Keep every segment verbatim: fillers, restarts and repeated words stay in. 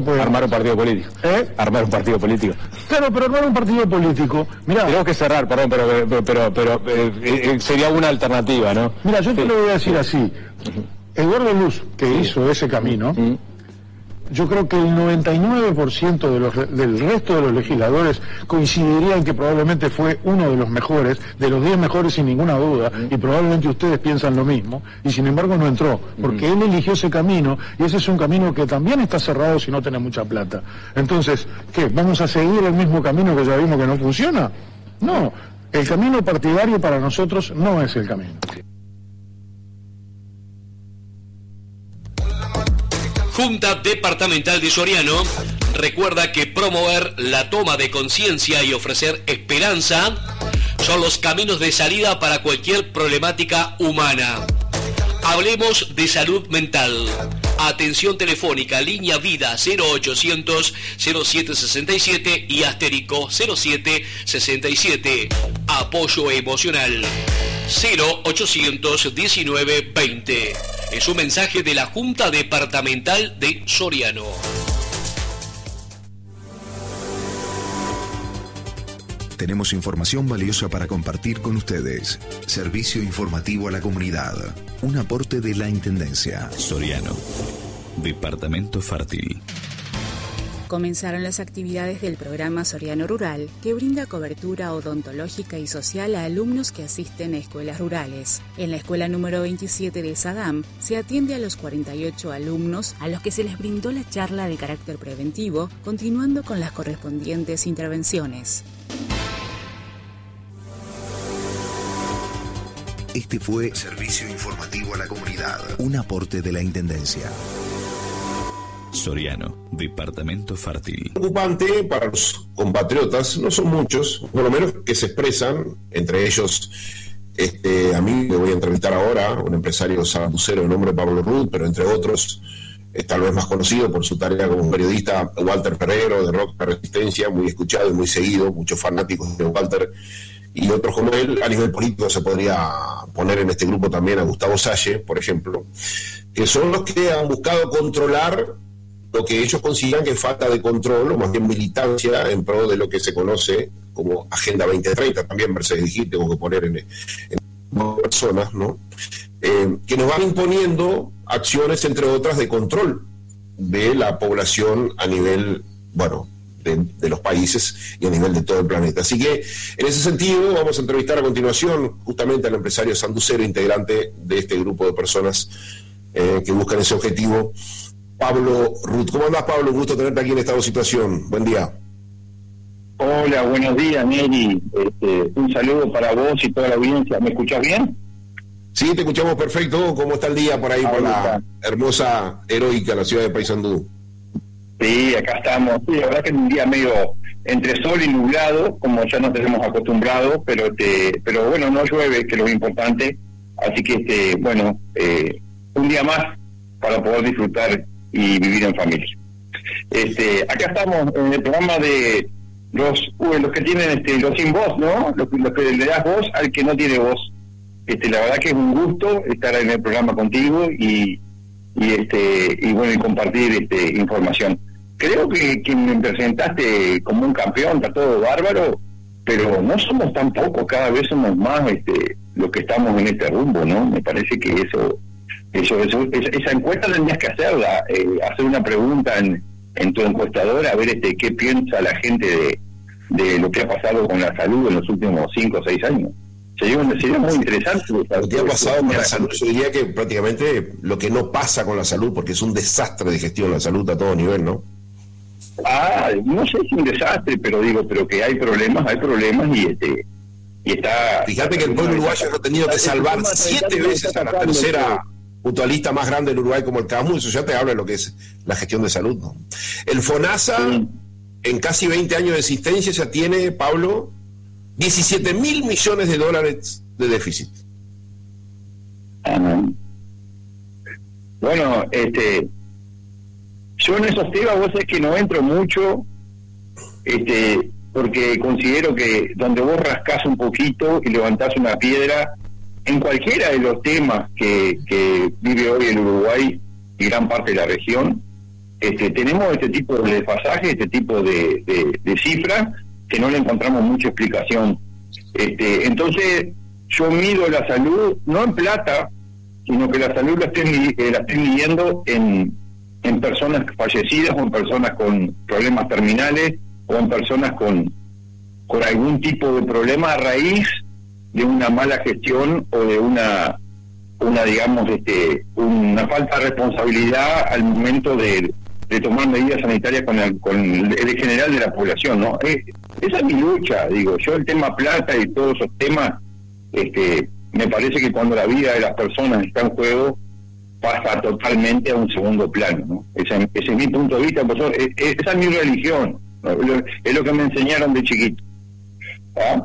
puede... Armar un partido político. ¿Eh? Armar un partido político. Claro, pero armar un partido político... Mirá, tenemos que cerrar, perdón, pero, pero, pero, pero eh, eh, sería una alternativa, ¿no? Mira, yo sí. te lo voy a decir así. Uh-huh. Eduardo Luz, que sí. hizo ese camino... Uh-huh. Yo creo que el noventa y nueve por ciento de los, del resto de los legisladores coincidiría en que probablemente fue uno de los mejores, de los diez mejores sin ninguna duda, uh-huh. y probablemente ustedes piensan lo mismo, y sin embargo no entró, porque uh-huh. él eligió ese camino, y ese es un camino que también está cerrado si no tenés mucha plata. Entonces, ¿qué? ¿Vamos a seguir el mismo camino que ya vimos que no funciona? No, el camino partidario para nosotros no es el camino. Junta Departamental de Soriano recuerda que promover la toma de conciencia y ofrecer esperanza son los caminos de salida para cualquier problemática humana. Hablemos de salud mental. Atención telefónica, línea vida cero ochocientos cero siete sesenta y siete y asterisco cero siete sesenta y siete. Apoyo emocional cero ochocientos diecinueve veinte. Es un mensaje de la Junta Departamental de Soriano. Tenemos información valiosa para compartir con ustedes. Servicio informativo a la comunidad. Un aporte de la Intendencia. Soriano. Departamento fértil. Comenzaron las actividades del programa Soriano Rural, que brinda cobertura odontológica y social a alumnos que asisten a escuelas rurales. En la escuela número veintisiete de Sadam se atiende a los cuarenta y ocho alumnos a los que se les brindó la charla de carácter preventivo, continuando con las correspondientes intervenciones. Este fue Servicio Informativo a la Comunidad, un aporte de la Intendencia. Soriano, Departamento fértil. Preocupante para los compatriotas, no son muchos, por lo menos que se expresan, entre ellos, este, a mí me voy a entrevistar ahora, un empresario sanducero de nombre Pablo Ruth, pero entre otros, es tal vez más conocido por su tarea como periodista, Walter Ferrero, de Rock de Resistencia, muy escuchado y muy seguido, muchos fanáticos de Walter, y otros como él. A nivel político se podría poner en este grupo también a Gustavo Salle, por ejemplo, que son los que han buscado controlar lo que ellos consideran que es falta de control, o más bien militancia, en pro de lo que se conoce como Agenda veinte treinta, también Mercedes Digit, tengo que poner en, en personas, ¿no? Eh, que nos van imponiendo acciones, entre otras, de control de la población a nivel, bueno, de, de los países y a nivel de todo el planeta. Así que, en ese sentido, vamos a entrevistar a continuación justamente al empresario sanducero, integrante de este grupo de personas eh, que buscan ese objetivo, Pablo Ruth. ¿Cómo andás, Pablo? Un gusto tenerte aquí en Estado Situación. Buen día. Hola, buenos días, Neri. Este, un saludo para vos y toda la audiencia. ¿Me escuchás bien? Sí, te escuchamos perfecto. ¿Cómo está el día por ahí, ahí por la está. hermosa, heroica, la ciudad de Paysandú? Sí, acá estamos. Sí, la verdad que es un día medio entre sol y nublado, como ya nos tenemos acostumbrados, pero este, pero bueno, no llueve, que es lo importante. Así que, este, bueno, eh, un día más para poder disfrutar y vivir en familia. Este, acá estamos en el programa de los los que tienen este los sin voz, ¿no? Los, los que le das voz al que no tiene voz. Este, la verdad que es un gusto estar en el programa contigo y y este y bueno y compartir este información. Creo que, que me presentaste como un campeón, está todo bárbaro, pero no somos tan pocos, cada vez somos más este los que estamos en este rumbo, ¿no? Me parece que eso Eso, eso, esa, esa encuesta tendrías que hacerla, eh, hacer una pregunta en, en tu encuestadora, a ver este qué piensa la gente de, de lo que ha pasado con la salud en los últimos cinco o seis años. Sería, sería muy interesante. Lo que ha pasado con la salud, yo diría que prácticamente lo que no pasa con la salud, porque es un desastre de gestión la salud a todo nivel, ¿no? Ah, no sé si un desastre, pero digo, pero que hay problemas, hay problemas y este y está... Fíjate que el pueblo uruguayo ha tenido que salvar siete veces a la tercera mutualista más grande del Uruguay como el CAMU. Eso ya te habla de lo que es la gestión de salud, ¿no? El FONASA, sí, en casi veinte años de existencia, ya tiene, Pablo, diecisiete mil millones de dólares de déficit. Uh-huh. Bueno, este yo en esos temas, vos sabés que no entro mucho, este porque considero que donde vos rascás un poquito y levantás una piedra, en cualquiera de los temas que, que vive hoy el Uruguay y gran parte de la región, este, tenemos este tipo de desfasaje, este tipo de, de, de cifras que no le encontramos mucha explicación. Este, entonces yo mido la salud no en plata, sino que la salud la estoy, eh, la estoy midiendo en, en personas fallecidas o en personas con problemas terminales o en personas con, con algún tipo de problema a raíz de una mala gestión o de una una digamos este una falta de responsabilidad al momento de, de tomar medidas sanitarias con el, con el general de la población, ¿no? Eh, esa es mi lucha, digo, yo el tema plata y todos esos temas, este me parece que cuando la vida de las personas está en juego pasa totalmente a un segundo plano, ¿no? Ese, ese es mi punto de vista, profesor, es, esa es mi religión, ¿no? Es lo que me enseñaron de chiquito. ¿Ah?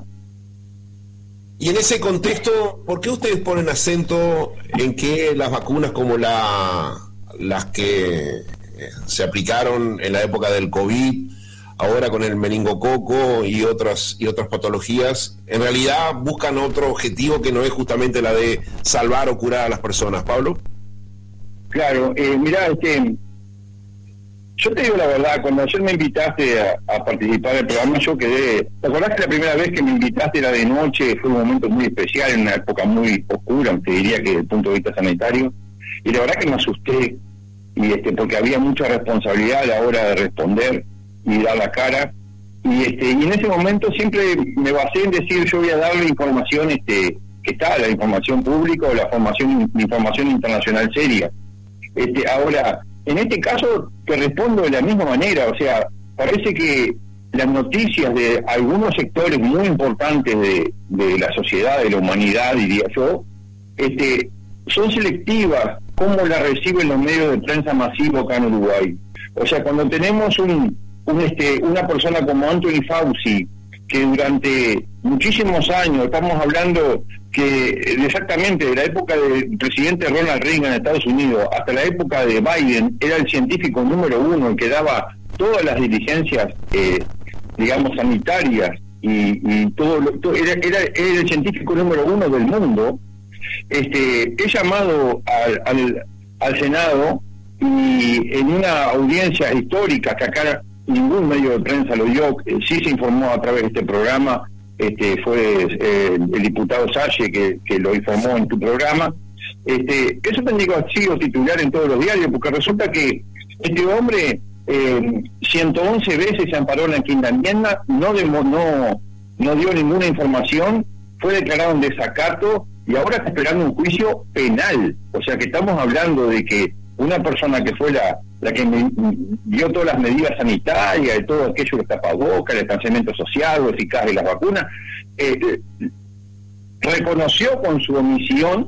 Y en ese contexto, ¿por qué ustedes ponen acento en que las vacunas como la las que se aplicaron en la época del COVID, ahora con el meningococo y otras y otras patologías, en realidad buscan otro objetivo que no es justamente la de salvar o curar a las personas? Pablo. Claro, eh, mirá, este, yo te digo la verdad, cuando ayer me invitaste a, a participar del programa, yo quedé... ¿Te acordás que la primera vez que me invitaste era de noche? Fue un momento muy especial, en una época muy oscura, te diría que desde el punto de vista sanitario, y la verdad que me asusté, y este porque había mucha responsabilidad a la hora de responder y dar la cara, y este y en ese momento siempre me basé en decir, yo voy a dar la información este que está, la información pública o la formación la información internacional seria. Este ahora, en este caso te respondo de la misma manera, o sea, parece que las noticias de algunos sectores muy importantes de, de la sociedad, de la humanidad, diría yo, este son selectivas, como la reciben los medios de prensa masivos acá en Uruguay. O sea, cuando tenemos un, un este una persona como Anthony Fauci, que durante muchísimos años, estamos hablando que exactamente de la época del presidente Ronald Reagan en Estados Unidos hasta la época de Biden, era el científico número uno, el que daba todas las diligencias, eh, digamos, sanitarias, y, y todo, lo, todo era, era, era el científico número uno del mundo. Este, he llamado al, al, al Senado, y en una audiencia histórica que acá ningún medio de prensa lo dio, eh, sí se informó a través de este programa, este fue eh, el diputado Salle que, que lo informó en tu programa. Este, eso tendría que haber sido titular en todos los diarios, porque resulta que este hombre eh, ciento once veces se amparó en la quinta enmienda, no, demo, no, no dio ninguna información, fue declarado en desacato y ahora está esperando un juicio penal. O sea que estamos hablando de que una persona que fue la, la que me, dio todas las medidas sanitarias, de todo aquello de tapabocas, el distanciamiento social, lo eficaz de las vacunas, eh, eh, reconoció con su omisión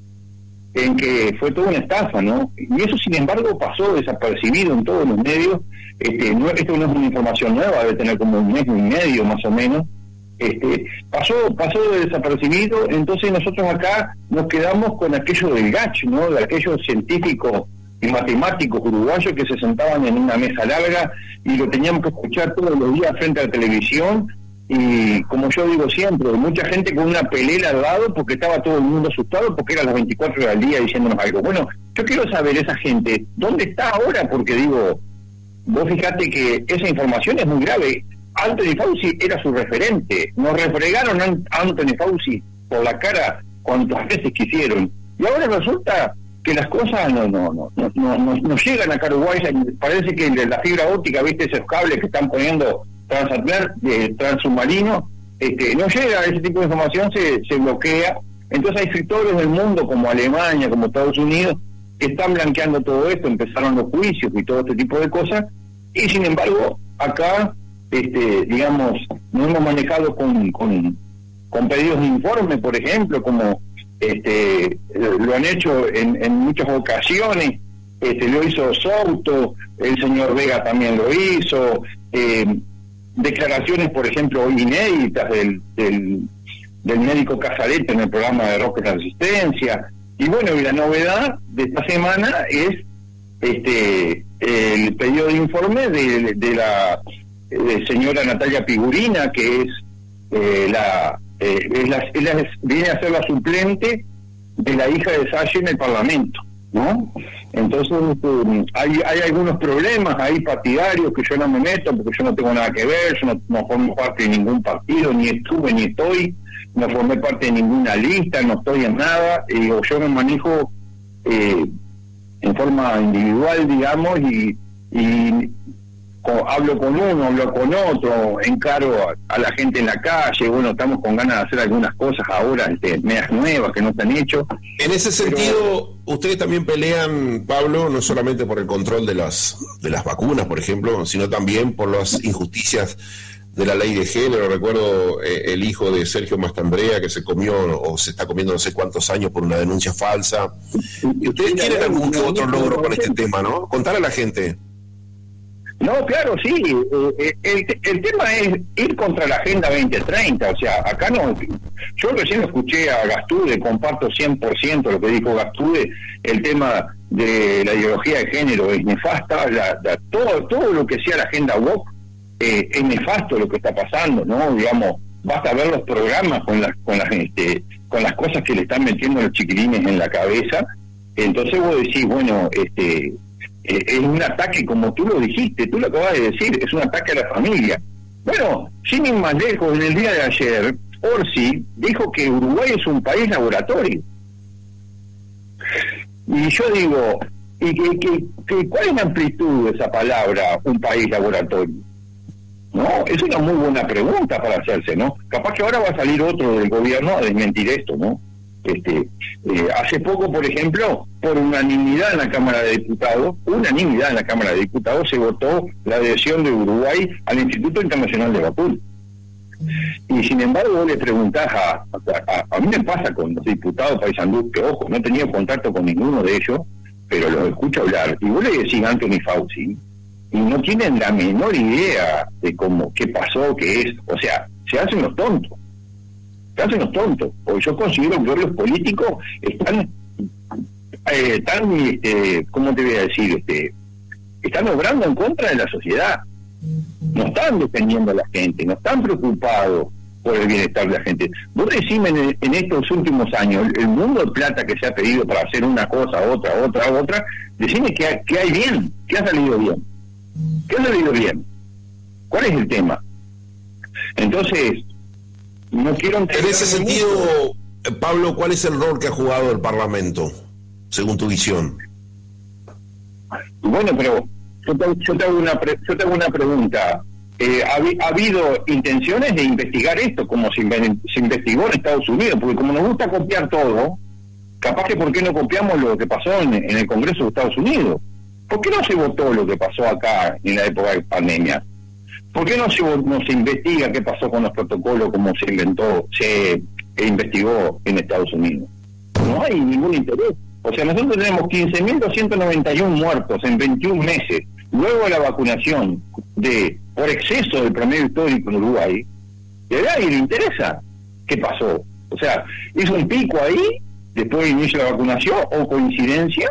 en que fue toda una estafa, ¿no? Y eso, sin embargo, pasó desapercibido en todos los medios. Este, no, esto no es una información nueva, debe tener como un mes y medio más o menos. Este, pasó pasó desapercibido. Entonces nosotros acá nos quedamos con aquello del gacho, ¿no? De aquellos científicos y matemáticos uruguayos que se sentaban en una mesa larga y lo teníamos que escuchar todos los días frente a la televisión, y como yo digo siempre, mucha gente con una pelela al lado porque estaba todo el mundo asustado porque eran las veinticuatro horas al día diciéndonos algo. Bueno, yo quiero saber esa gente, ¿dónde está ahora? Porque digo, vos fijate que esa información es muy grave. Anthony Fauci era su referente, nos refregaron a Anthony Fauci por la cara cuantas veces quisieron, y ahora resulta que las cosas no no no no no, no, no llegan acá a Uruguay. Parece que la fibra óptica, viste, esos cables que están poniendo transatlántico, transsubmarino, este, no llega a ese tipo de información, se, se bloquea. Entonces hay sectores del mundo como Alemania, como Estados Unidos, que están blanqueando todo esto, empezaron los juicios y todo este tipo de cosas, y sin embargo acá este digamos nos hemos manejado con, con, con pedidos de informe, por ejemplo, como este lo han hecho en, en muchas ocasiones. Este lo hizo Souto, el señor Vega también lo hizo, eh, declaraciones, por ejemplo, inéditas del, del, del médico Casalete en el programa de Rock de Resistencia. Y bueno, y la novedad de esta semana es este el pedido de informe de, de la de señora Natalia Pigurina, que es eh, la, eh, es la, es la viene a ser la suplente de la hija de Salle en el Parlamento, ¿no? Entonces eh, hay, hay algunos problemas ahí partidarios que yo no me meto porque yo no tengo nada que ver, yo no, no formo parte de ningún partido, ni estuve ni estoy, no formé parte de ninguna lista, no estoy en nada, y yo me manejo eh, en forma individual, digamos, y, y co- hablo con uno, hablo con otro, encaro a, a la gente en la calle. Bueno, estamos con ganas de hacer algunas cosas ahora, este, medias nuevas que no se han hecho. En ese sentido, pero ustedes también pelean, Pablo, no solamente por el control de las de las vacunas, por ejemplo, sino también por las injusticias de la ley de género. Recuerdo eh, el hijo de Sergio Mastandrea que se comió o se está comiendo no sé cuántos años por una denuncia falsa. Y ustedes tienen algún que otro logro con este tema, ¿no? Contar a la gente. No, claro, sí. Eh, el, el tema es ir contra la Agenda veinte treinta. O sea, acá no. Yo recién escuché a Gastude, comparto cien por ciento lo que dijo Gastude. El tema de la ideología de género es nefasta. La, la, todo, todo lo que sea la Agenda woke eh, es nefasto lo que está pasando, ¿no? Digamos, basta ver los programas con las, con las, este, con las cosas que le están metiendo los chiquilines en la cabeza. Entonces vos decís, bueno, este. es un ataque, como tú lo dijiste, tú lo acabas de decir, es un ataque a la familia. Bueno, sin ir más lejos, en el día de ayer, Orsi dijo que Uruguay es un país laboratorio. Y yo digo, ¿y que, que, que, cuál es la amplitud de esa palabra, un país laboratorio? No, es una muy buena pregunta para hacerse, ¿no? Capaz que ahora va a salir otro del gobierno a desmentir esto, ¿no? Este, eh, hace poco, por ejemplo, por unanimidad en la Cámara de Diputados, unanimidad en la Cámara de Diputados se votó la adhesión de Uruguay al Instituto Internacional de Vacunas. Y sin embargo, vos le preguntás a, a, a, a mí me pasa con los diputados paisandú, que ojo, no he tenido contacto con ninguno de ellos, pero los escucho hablar, y vos le decís a Anthony Fauci, y no tienen la menor idea de cómo, qué pasó, qué es, o sea, se hacen los tontos. Se hacen los tontos, porque yo considero que los políticos están, eh, están este, ¿cómo te voy a decir? Este, están obrando en contra de la sociedad, no están defendiendo a la gente, no están preocupados por el bienestar de la gente. Vos decime en, en estos últimos años, el mundo de plata que se ha pedido para hacer una cosa, otra, otra, otra, decime que hay, que hay bien, que ha salido bien, que ha salido bien. ¿Cuál es el tema? Entonces, no quiero en ese sentido, mucho. Pablo, ¿cuál es el rol que ha jugado el Parlamento, según tu visión? Bueno, pero yo te, yo te, hago, una pre, yo te hago una pregunta. Eh, ¿ha, ¿Ha habido intenciones de investigar esto como se, se investigó en Estados Unidos? Porque como nos gusta copiar todo, capaz que ¿por qué no copiamos lo que pasó en, en el Congreso de Estados Unidos? ¿Por qué no se votó lo que pasó acá en la época de pandemia? ¿Por qué no se, no se investiga qué pasó con los protocolos como se inventó, se investigó en Estados Unidos? No hay ningún interés. O sea, nosotros tenemos quince mil doscientos noventa y uno muertos en veintiún meses, luego de la vacunación de por exceso del promedio histórico en Uruguay. ¿Y a nadie le interesa qué pasó? O sea, hizo un pico ahí, después del inicio de la vacunación, o coincidencia,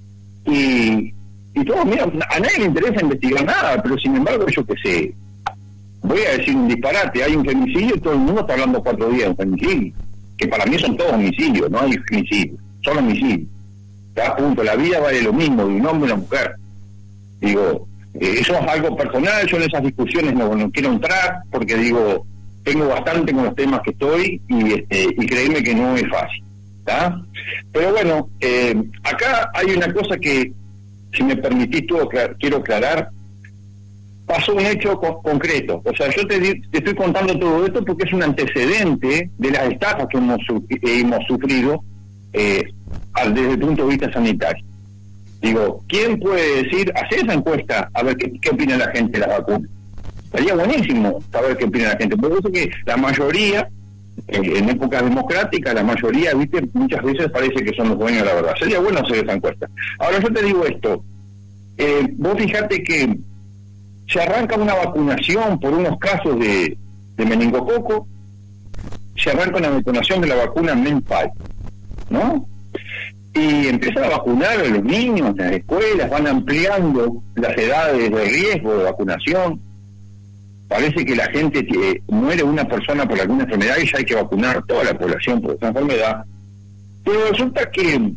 y, y todo, mira, a nadie le interesa investigar nada, pero sin embargo, yo qué sé, voy a decir un disparate, hay un femicidio y todo el mundo está hablando cuatro días de un femicidio, que para mí son todos homicidios, no hay femicidio, son homicidios. Está a punto, la vida vale lo mismo de un hombre y una mujer. Digo, eh, eso es algo personal, yo en esas discusiones no, no quiero entrar, porque digo, tengo bastante con los temas que estoy, y este y créeme que no es fácil, ¿está? Pero bueno, eh, acá hay una cosa que, si me permitís tú, quiero aclarar. Pasó un hecho co concreto, o sea, yo te, te estoy contando todo esto porque es un antecedente de las estafas que hemos, eh, hemos sufrido eh, desde el punto de vista sanitario. Digo, ¿quién puede decir, hacer esa encuesta a ver qué, qué opina la gente de las vacunas? Sería buenísimo saber qué opina la gente, por eso que la mayoría, eh, en épocas democráticas, la mayoría, viste, muchas veces parece que son los dueños de la verdad. Sería bueno hacer esa encuesta. Ahora yo te digo esto, eh, vos fijate que se arranca una vacunación por unos casos de, de meningococo, se arranca una vacunación de la vacuna Menpal, ¿no? Y empiezan a vacunar a los niños en las escuelas, van ampliando las edades de riesgo de vacunación. Parece que la gente que muere una persona por alguna enfermedad y ya hay que vacunar toda la población por esa enfermedad. Pero resulta que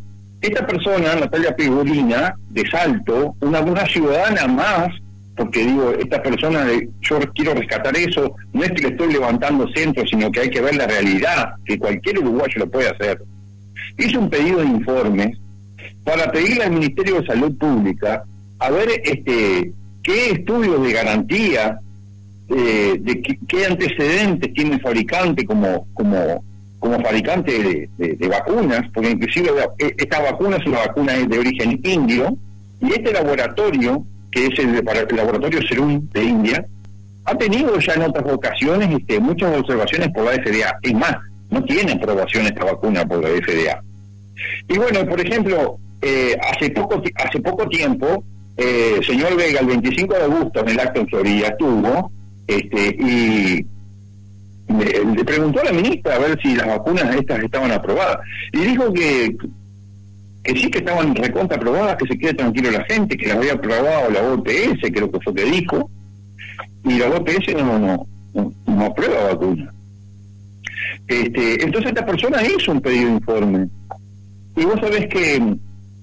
esta persona, Natalia Pegorina, de Salto, una, una ciudadana más, porque digo, esta persona, yo quiero rescatar eso, no es que le estoy levantando centro, sino que hay que ver la realidad, que cualquier uruguayo lo puede hacer. Hizo un pedido de informes para pedirle al Ministerio de Salud Pública a ver este qué estudios de garantía, eh, de qué, qué antecedentes tiene el fabricante como como como fabricante de, de, de vacunas, porque inclusive esta vacuna es una vacuna de origen indio, y este laboratorio, que es el, el laboratorio Serum de India, ha tenido ya en otras ocasiones este, muchas observaciones por la F D A. Es más, no tiene aprobación esta vacuna por la F D A. Y bueno, por ejemplo, eh, hace poco hace poco tiempo, eh, señor Vega, el veinticinco de agosto, en el acto en Florida, estuvo, este, y le, le preguntó a la ministra a ver si las vacunas estas estaban aprobadas. Y dijo que, que sí que estaban recontra aprobadas, que se quede tranquilo la gente, que las había aprobado la O P S, creo que fue que dijo, y la O P S no, no, no, no aprueba vacunas. Este, entonces esta persona hizo un pedido de informe. Y vos sabés que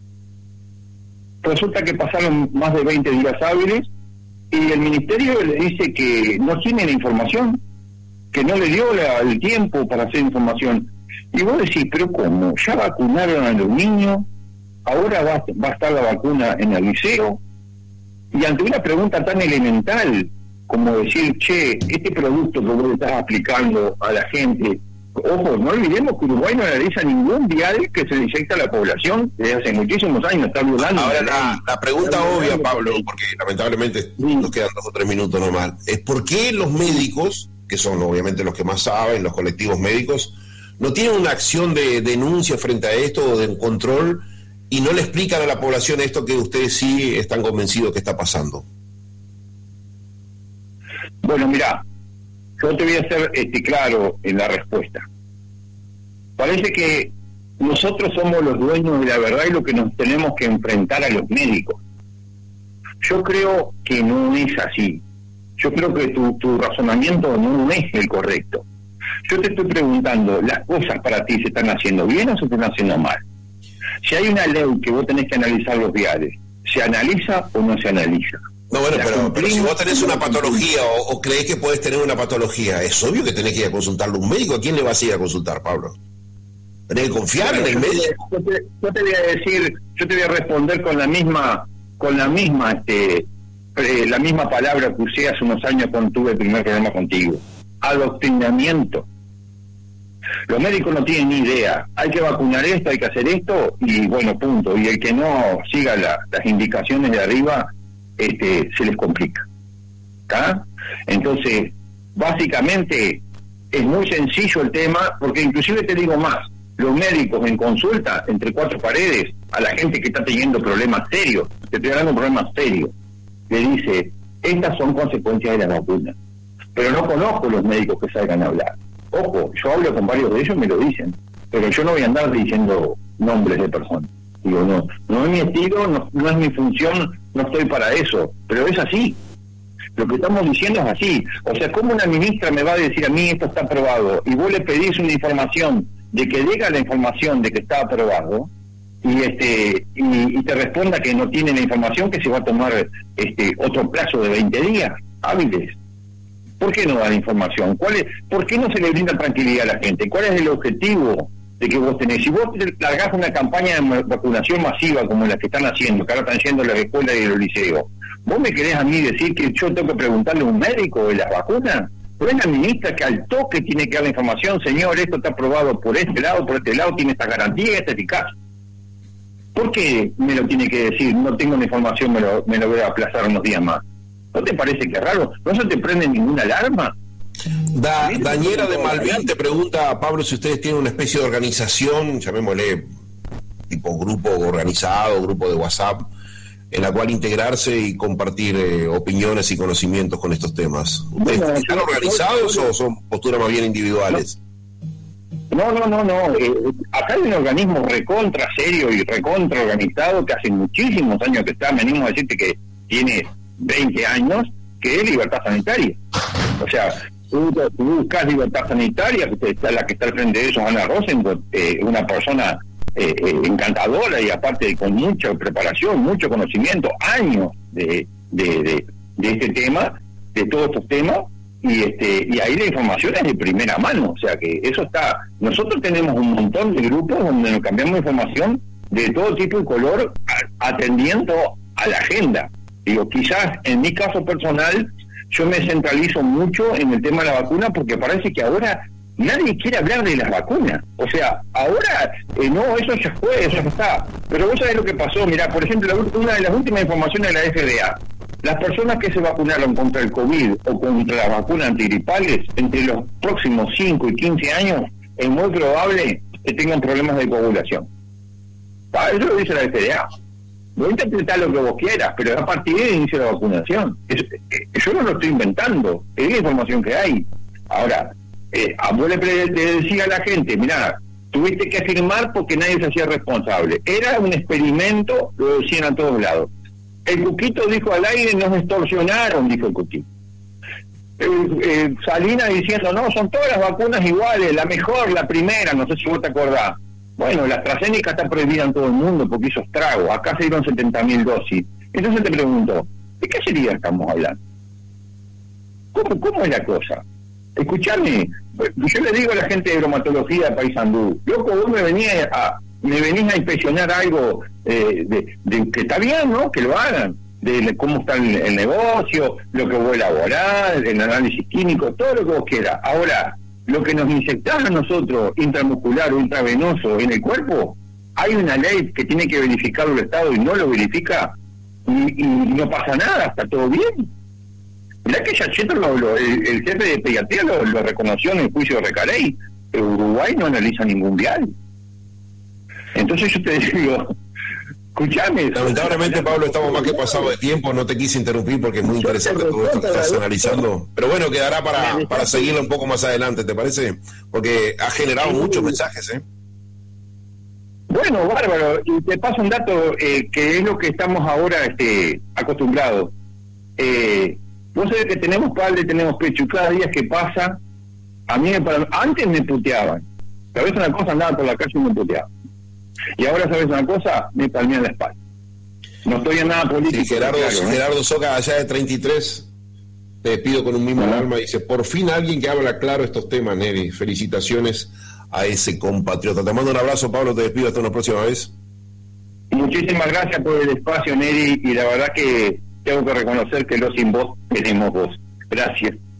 resulta que pasaron más de veinte días hábiles y el ministerio le dice que no tiene la información, que no le dio la, el tiempo para hacer información. Y vos decís, pero ¿cómo? ¿Ya vacunaron a los niños? ¿Ahora va, va a estar la vacuna en el liceo? Y ante una pregunta tan elemental como decir, che, este producto que vos le estás aplicando a la gente, ojo, no olvidemos que Uruguay no realiza ningún vial que se le inyecta a la población desde hace muchísimos años, está violando. Ahora la, la pregunta está obvia, Pablo, porque lamentablemente sí. nos quedan dos o tres minutos nomás, es ¿por qué los médicos, que son obviamente los que más saben, los colectivos médicos, no tienen una acción de denuncia frente a esto o de control y no le explican a la población esto que ustedes sí están convencidos que está pasando? Bueno, mirá, yo te voy a ser este, claro en la respuesta. Parece que nosotros somos los dueños de la verdad y lo que nos tenemos que enfrentar a los médicos. Yo creo que no es así. Yo creo que tu, tu razonamiento no es el correcto. Yo te estoy preguntando, ¿las cosas para ti se están haciendo bien o se están haciendo mal? Si hay una ley que vos tenés que analizar los viales, ¿se analiza o no se analiza? No, bueno, pero, pero si vos tenés una patología o, o creés que podés tener una patología, es obvio que tenés que ir a consultarle a un médico. ¿A quién le vas a ir a consultar, Pablo? ¿Tenés que confiar en el médico? Yo te, yo te voy a decir, yo te voy a responder con la misma, con la misma, este, eh, la misma palabra que usé hace unos años cuando tuve el primer programa contigo. Adoctrinamiento. Los médicos no tienen ni idea. Hay que vacunar esto, hay que hacer esto, y bueno, punto. Y el que no siga la, las indicaciones de arriba, Este, se les complica. ¿Tá? Entonces, básicamente es muy sencillo el tema, porque inclusive te digo más, los médicos en consulta, entre cuatro paredes, a la gente que está teniendo problemas serios, te estoy hablando de problemas serios, le dice, estas son consecuencias de la vacuna. Pero no conozco los médicos que salgan a hablar. Ojo, yo hablo con varios de ellos, me lo dicen, pero yo no voy a andar diciendo nombres de personas. Digo, no, no es mi estilo, no, no es mi función, no estoy para eso, pero es así. Lo que estamos diciendo es así. O sea, ¿cómo una ministra me va a decir a mí esto está aprobado y vos le pedís una información de que llega la información de que está aprobado y este y, y te responda que no tiene la información, que se va a tomar este otro plazo de veinte días hábiles? ¿Por qué no da la información? ¿Cuál es, ¿Por qué no se le brinda tranquilidad a la gente? ¿Cuál es el objetivo de que vos tenés? Si vos largás una campaña de vacunación masiva como la que están haciendo, que ahora están yendo a las escuelas y a los liceos, ¿vos me querés a mí decir que yo tengo que preguntarle a un médico de las vacunas? Pero es la ministra que al toque tiene que dar la información, señor, esto está aprobado por este lado, por este lado, tiene esta garantía, esta eficaz. ¿Por qué me lo tiene que decir? No tengo la información, me lo, me lo voy a aplazar unos días más. ¿No te parece que es raro? ¿No se te prende ninguna alarma? Da, Dañera de Malvin te pregunta a Pablo si ustedes tienen una especie de organización, llamémosle tipo grupo organizado, grupo de WhatsApp, en la cual integrarse y compartir eh, opiniones y conocimientos con estos temas. ¿Ustedes bueno, están yo, organizados yo, yo, o son posturas más bien individuales? No, no, no, no. Eh, acá hay un organismo recontra serio y recontra organizado que hace muchísimos años que está, me animo a decirte que tiene veinte años, que es Libertad Sanitaria. O sea, tú, tú buscas Libertad Sanitaria, que está, la que está al frente de eso, Ana Rosenberg, eh, una persona eh, eh, encantadora y aparte con mucha preparación, mucho conocimiento, años de, de, de, de este tema, de todos estos temas, y este y ahí la información es de primera mano, o sea que eso está. Nosotros tenemos un montón de grupos donde nos cambiamos información de todo tipo y color a, atendiendo a la agenda. Digo, quizás en mi caso personal yo me centralizo mucho en el tema de la vacuna porque parece que ahora nadie quiere hablar de las vacunas. O sea, ahora, eh, no, eso ya fue, eso ya está. Pero vos sabés lo que pasó. Mirá, por ejemplo, una de las últimas informaciones de la F D A. Las personas que se vacunaron contra el COVID o contra las vacunas antigripales, entre los próximos cinco y quince años, es muy probable que tengan problemas de coagulación. Ah, eso lo dice la F D A. Voy a interpretar lo que vos quieras, pero a partir del inicio de la vacunación. Es, eh, yo no lo estoy inventando, es la información que hay. Ahora, eh, a vos le, le decía a la gente, mirá, tuviste que firmar porque nadie se hacía responsable. Era un experimento, lo decían a todos lados. El Cuquito dijo al aire, nos extorsionaron, dijo el Cuquito. Eh, eh, Salinas diciendo, no, son todas las vacunas iguales, la mejor, la primera, no sé si vos te acordás. Bueno, la AstraZeneca está prohibida en todo el mundo porque hizo estrago. Acá se dieron setenta mil dosis. Entonces te pregunto, ¿de qué sería estamos hablando? ¿Cómo, cómo es la cosa? Escuchame, yo le digo a la gente de bromatología de Paysandú, loco, vos me venís a, me venís a inspeccionar algo eh, de, de que está bien, ¿no? Que lo hagan. De cómo está el, el negocio, lo que voy a elaborar, el análisis químico, todo lo que vos quieras. Ahora, lo que nos inyectás a nosotros, intramuscular o intravenoso en el cuerpo, hay una ley que tiene que verificarlo el Estado y no lo verifica, y, y no pasa nada, está todo bien. Mirá que Yachetro, lo, lo, el, el jefe de pediatría lo, lo reconoció en el juicio de Recarey, pero Uruguay no analiza ningún vial. Entonces yo te digo, escuchame. Lamentablemente, Pablo, estamos más que pasados de tiempo, no te quise interrumpir porque es muy interesante todo esto que estás analizando, pero bueno, quedará para, para seguirlo un poco más adelante, ¿te parece? Porque ha generado muchos mensajes, ¿eh? Bueno, bárbaro, y te paso un dato eh, que es lo que estamos ahora este, acostumbrados. Eh, vos sabés que tenemos padre, tenemos pecho, y cada día que pasa, a mí me, antes me puteaban, sabés una cosa, andaba por la calle y me puteaban. Y ahora, ¿sabes una cosa? Me palmean la espalda. No estoy en nada político. Sí, Gerardo, claro, ¿eh? Gerardo Soca, allá de treinta y tres, te despido con un mismo uh-huh. alma. Dice, por fin alguien que habla claro estos temas, Neri. Felicitaciones a ese compatriota. Te mando un abrazo, Pablo, te despido hasta una próxima vez. Muchísimas gracias por el espacio, Neri, y la verdad que tengo que reconocer que los sin voz tenemos voz. Gracias.